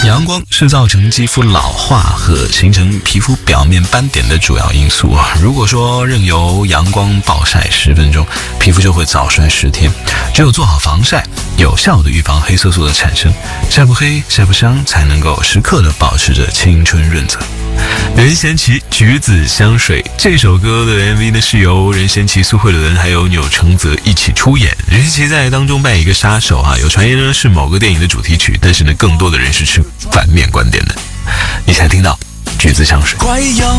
阳光是造成肌肤老化和形成皮肤表面斑点的主要因素。如果说任由阳光暴晒10分钟，皮肤就会早衰10天。只有做好防晒，有效的预防黑色素的产生，晒不黑晒不伤，才能够时刻的保持着青春润泽。任贤齐橘子香水这首歌的 MV 呢，是由任贤齐、苏慧伦还有钮承泽一起出演。任贤齐在当中扮演一个杀手有传言呢是某个电影的主题曲，但是呢更多的人是持反面观点的。你才听到橘子香水。 快要